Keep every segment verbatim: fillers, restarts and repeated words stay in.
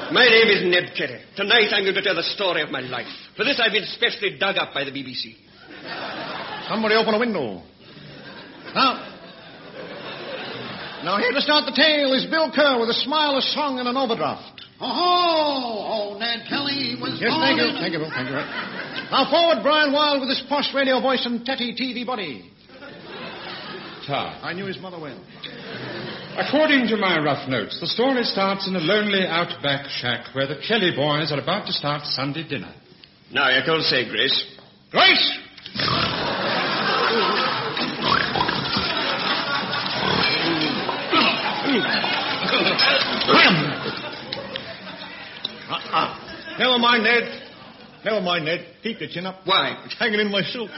My name is Ned Kelly. Tonight I'm going to tell the story of my life. For this I've been specially dug up by the B B C. Somebody open a window. Now, now here to start the tale is Bill Kerr with a smile, a song, and an overdraft. Oh, oh, Ned Kelly was Yes, born thank you, in... thank you, Bill, thank you. Now forward, Brian Wilde with his posh radio voice and tatty T V body. Ta. I knew his mother well. According to my rough notes, the story starts in a lonely outback shack where the Kelly boys are about to start Sunday dinner. Now, you can say, Grace. Grace! uh-uh. Never mind, Ned. Never mind, Ned. Keep your chin up. Why? It's hanging in my suit.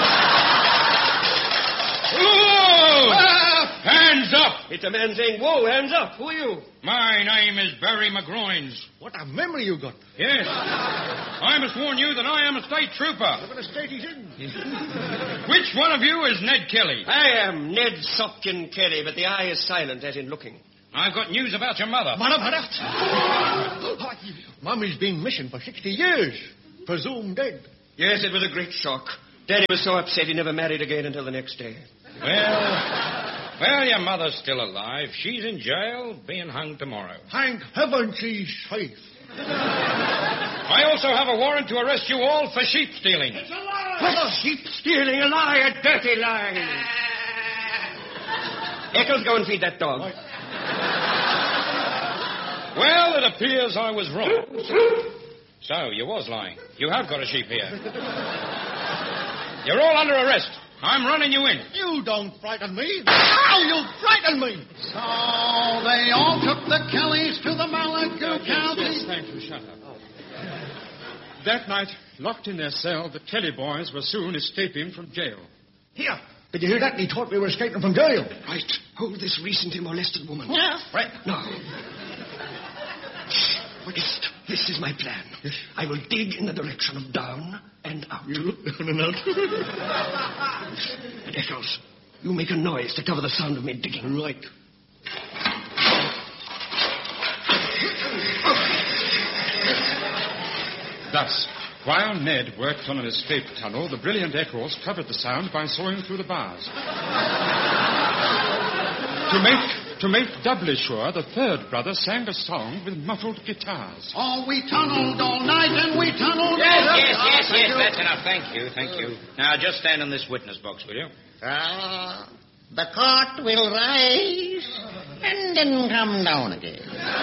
Whoa! Ah! Hands up! It's a man saying, whoa, hands up. Who are you? My name is Barry McGroins. What a memory you got. Yes. I must warn you that I am a state trooper. What a state he's in. Which one of you is Ned Kelly? I am Ned Sopkin Kelly, but the eye is silent, as in looking. I've got news about your mother. Mother, mother. Mummy's been missing for sixty years. Presumed dead. Yes, it was a great shock. Daddy was so upset he never married again until the next day. Well, well, your mother's still alive. She's in jail, being hung tomorrow. Thank heaven she's safe. I also have a warrant to arrest you all for sheep stealing. It's a lie! What? Sheep stealing, a lie, a dirty lie. Eccles, go and feed that dog. Right. Well, it appears I was wrong. So, you was lying. You have got a sheep here. You're all under arrest. I'm running you in. You don't frighten me. Ow, you frighten me. So they all took the Kellys to the Malibu County. Yes, thank you. Shut up. That night, locked in their cell, the Kelly boys were soon escaping from jail. Here. Did you hear that? He thought we were escaping from jail. Right. Hold this recently molested woman. Yeah. Right. No. Shh. Yes, this is my plan. I will dig in the direction of down and out. You look down and out. And Eccles, you make a noise to cover the sound of me digging. Right. Thus, while Ned worked on an escape tunnel, the brilliant Eccles covered the sound by sawing through the bars. to make to make doubly sure, the third brother sang a song with muffled guitars. Oh, we tunneled all night and we tunneled Yes, all yes, day. yes, yes, that's enough. Thank you, thank you. Now, just stand in this witness box, will you? Ah, the court will rise and then come down again.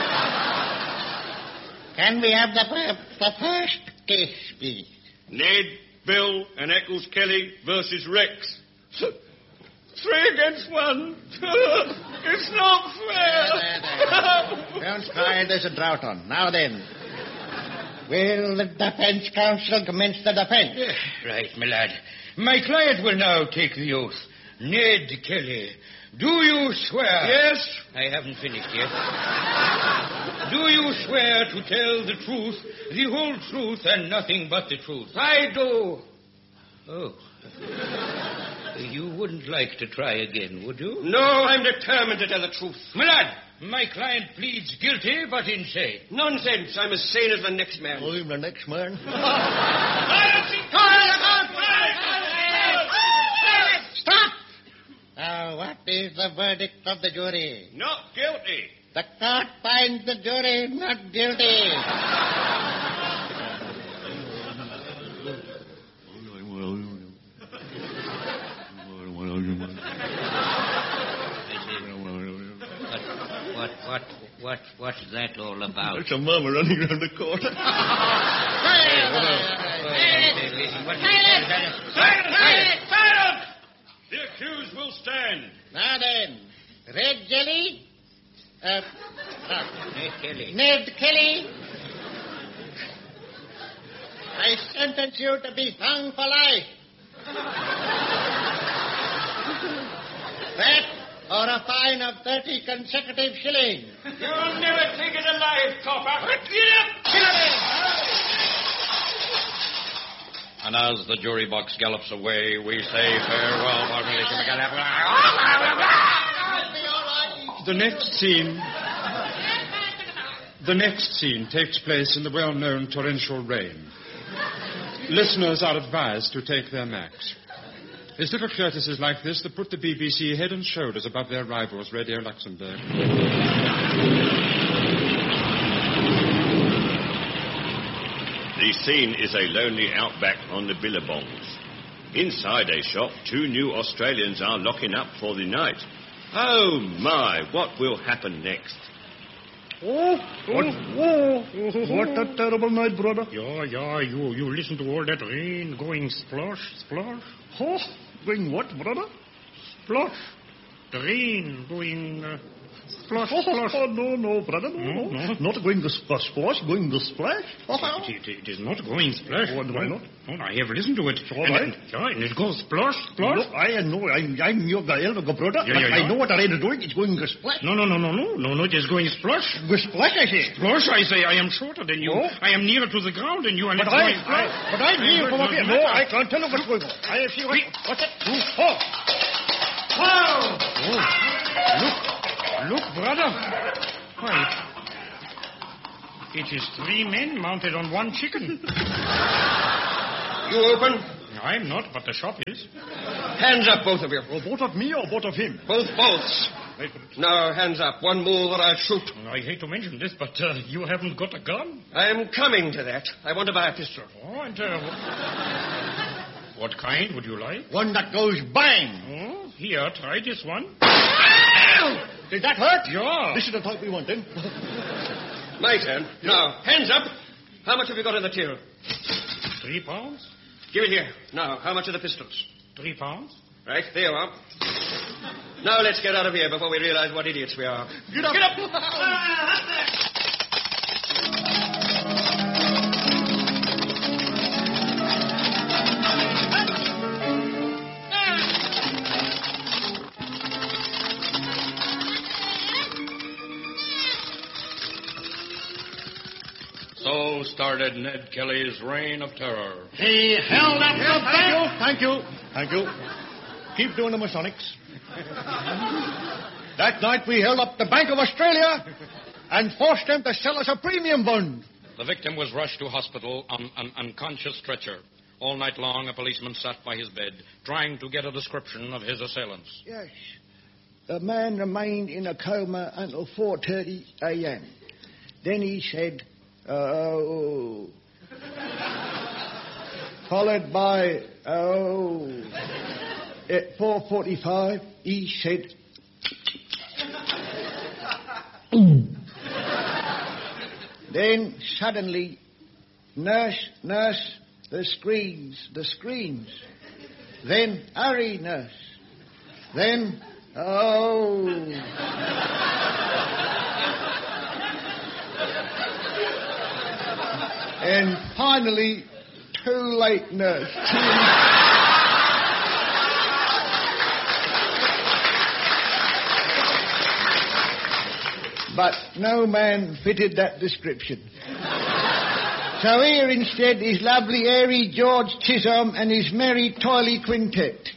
Can we have the, the first case, please? Ned, Bill, and Eccles Kelly versus Rex. Three against one. It's not fair. There, there, there. Don't cry, there's a drought on. Now then, will the defense counsel commence the defense? Right, my lad. My client will now take the oath. Ned Kelly, do you swear? Yes. I haven't finished yet. Do you swear to tell the truth, the whole truth, and nothing but the truth? I do. Oh. You wouldn't like to try again, would you? No, I'm determined to tell the truth. My lad, my client pleads guilty, but insane. Nonsense. I'm as sane as the next man. Oh, I'm the next man. Stop! Now, what is the verdict of the jury? Not guilty. The court finds the jury not guilty. What, what, what, what's that all about? There's a murmur running around the court. The accused will stand. Now then, Red Jelly, uh, uh, Ned Kelly. Ned Kelly, I sentence you to be hung for life. That or a fine of thirty consecutive shillings. You'll never take it alive, copper. Get up! Get up! And as the jury box gallops away, we say farewell. The next scene... The next scene takes place in the well-known torrential rain. Listeners are advised to take their max. It's little courtesies like this that put the B B C head and shoulders above their rivals, Radio Luxembourg. The scene is a lonely outback on the Billabongs. Inside a shop, two new Australians are locking up for the night. Oh, my, what will happen next? Oh, what, oh, what a terrible night, brother. Yeah, yeah, you, you listen to all that rain going splosh, splosh. Oh, going what, brother? Splosh. The rain going uh, splosh, Oh, splosh. oh, no, no, brother, no, No, no. no. Not going to sp- splash, going to splash. Oh, It, it, it is not going splash. Oh, why not? No, I have listened to it. All and, right. and, yeah, and it goes splosh, splosh. no, I know, I'm, I'm your guy, elder brother. Yeah, yeah, I yeah. know what the rain is doing. It's going to splash. No, no, no, no, no, no, no, it is going splosh. Go splash, I say. Splosh, I say, I am shorter than you. Oh. I am nearer to the ground than you, and But it's I, going I, splosh. but I'm I here heard from up no here. matter. No, I can't tell you what's going on. I see what. What's that? Oh. Oh. Look, brother. Why, it is three men mounted on one chicken. You open? I'm not, but the shop is. Hands up, both of you. Oh, both of me or both of him? Both bolts. Now, hands up. One move or I'll shoot. I hate to mention this, but uh, you haven't got a gun. I'm coming to that. I want to buy a pistol. Oh, and uh, what kind would you like? One that goes bang. Oh, here, try this one. Did that hurt? Yeah. This is the type we want, then. My turn. Now, hands up. How much have you got in the till? Three pounds? Give it here. Now, how much are the pistols? Three pounds? Right, there you are. Now let's get out of here before we realize what idiots we are. Get up. Get up! So started Ned Kelly's reign of terror. He held up the bank. Thank you. Thank you. Keep doing the Masonics. That night we held up the Bank of Australia and forced them to sell us a premium bond. The victim was rushed to hospital on an unconscious stretcher. All night long, a policeman sat by his bed, trying to get a description of his assailants. Yes. The man remained in a coma until four thirty a.m. Then he said, oh. Followed by, oh. At four forty-five, he said, then suddenly, nurse, nurse, the screens, the screens. Then, hurry, nurse. Then, oh. And finally, too late, nurse. Too late. But no man fitted that description. So here instead is lovely airy George Chisholm and his merry toily quintet.